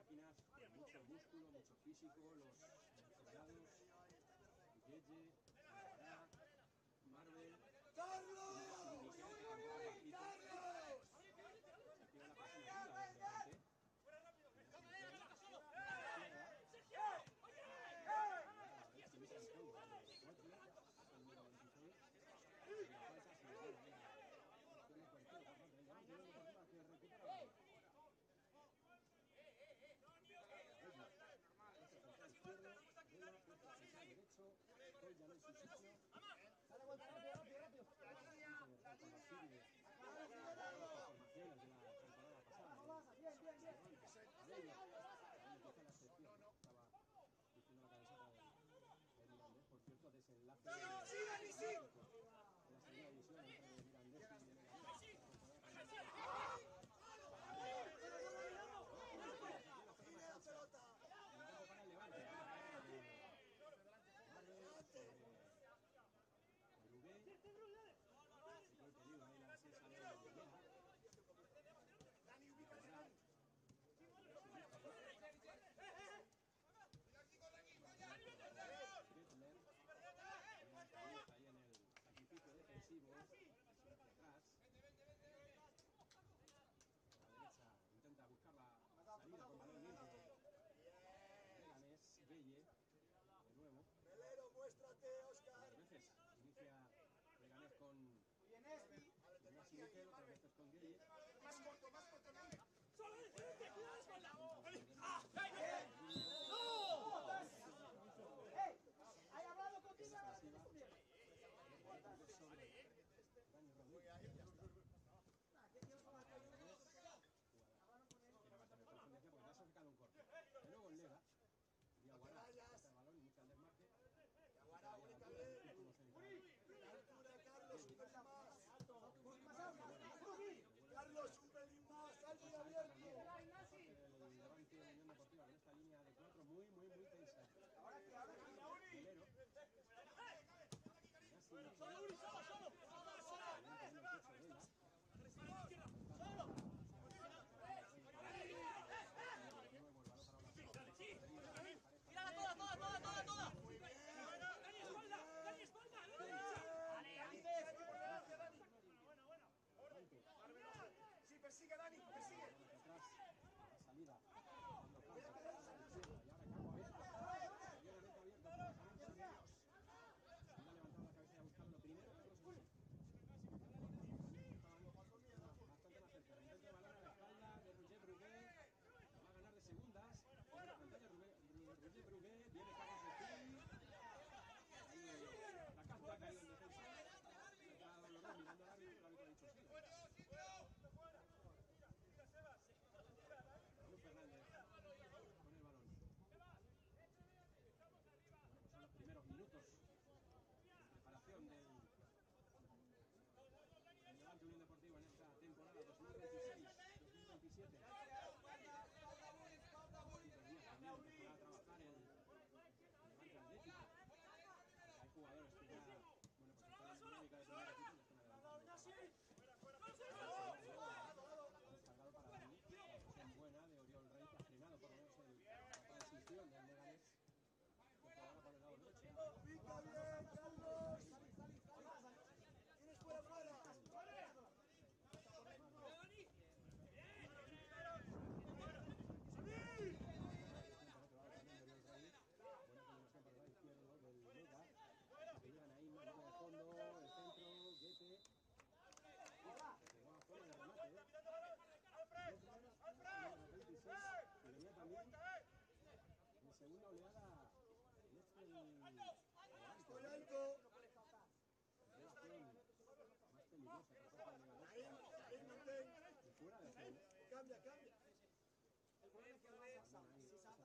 máquinas con mucho músculo, mucho físico, los soldados, Yeye, Guará, Marvel. ¡Carlos! ¡Carlos! Se activa la página arriba desde delante. Por cierto, desenlace de la segunda división entre Mirandés y para el Levante. Rubén, igual que digo, ahí la defensa de Dani, ubícate. Ahí en el sacrificio defensivo, hacia atrás. A la derecha intenta buscar la salida con balón limpio. Leganés, Gueye, de nuevo. Melero, muéstrate, Oscar. Dos veces inicia Leganés con Ignacio Miquel, otras veces con Gueye. Más corto, no. ¡Solo te cuidas con la voz! ¡No! ¡Hey! ¿Hay hablado contigo? Porque te ha sacado un corte. De nuevo en Lega. Guará, el balón, inicia el desmarque. Guará, única vez. Altura, Carlos, un pelín más. Carlos, un pelín más. Alto y abierto. El Levante de Unión Deportiva con esta línea de 4 muy tensa. Primero. ¡Tírala toda! ¡Dani, espalda! Sí, persigue, Dani, persigue. La salida. Se ha levantado la cabeza y ha buscado lo primero. Bastante más cerca. Intenta balón a la espalda de Roger Brugué. Va a ganar de segundas. La pantalla Roger Brugué. Viene Carlos Espín. La casta ha caído en defensa. Está los dos mirando al árbitro. El árbitro ha dicho sí. Luis Fernández con el balón. Bueno, pues son los primeros minutos de preparación del Levante Unión Deportivo en esta temporada 2026-2027. Para trabajar el Levante Atlético. Hay jugadores que ya, bueno, pues están en dinámica de primer equipo y están adelantando. Descargado para Dani, la posición buena de Oriol Rey, que ha frenado por lo menos la transición del Leganés, que por ahora por el lado derecho. Pica bien, Carlos. Tienes fuera. Que llegan ahí, más de fondo, el centro, Guete. Que va fuera de remate, que venía también en segunda oleada. Estoy alto. Más peligrosa que pasa de Ahí mantén. y fuera de juego. Cambia. El problema es que el Barça, si se